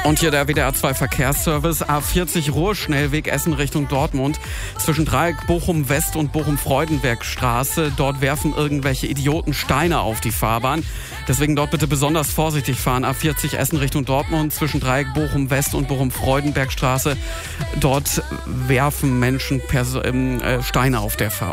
Und hier der WDR 2 Verkehrsservice. A40 Ruhrschnellweg Essen Richtung Dortmund. Zwischen Dreieck Bochum West und Bochum-Freudenberg-Straße. Dort werfen irgendwelche Idioten Steine auf die Fahrbahn. Deswegen dort bitte besonders vorsichtig fahren. A40 Essen Richtung Dortmund. Zwischen Dreieck Bochum West und Bochum-Freudenberg-Straße. Dort werfen Menschen Steine auf der Fahrbahn.